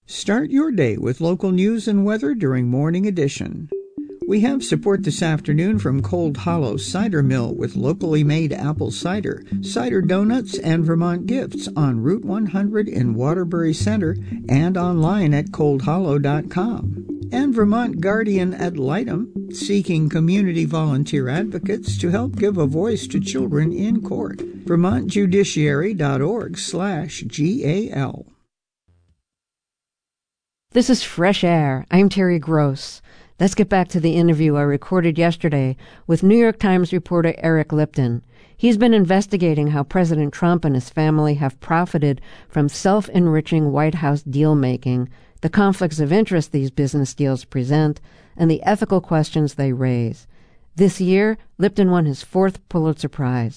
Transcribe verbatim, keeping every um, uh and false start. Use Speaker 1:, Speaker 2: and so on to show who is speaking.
Speaker 1: Start your day with local news and weather during Morning Edition. We have support this afternoon from Cold Hollow Cider Mill with locally made apple cider, cider donuts, and Vermont gifts on Route one hundred in Waterbury Center and online at cold hollow dot com. And Vermont Guardian ad litem, seeking community volunteer advocates to help give a voice to children in court. vermont judiciary dot org slash G A L.
Speaker 2: This is Fresh Air. I'm Terry Gross. Let's get back to the interview I recorded yesterday with New York Times reporter Eric Lipton. He's been investigating how President Trump and his family have profited from self-enriching White House deal-making, the conflicts of interest these business deals present, and the ethical questions they raise. This year, Lipton won his fourth Pulitzer Prize.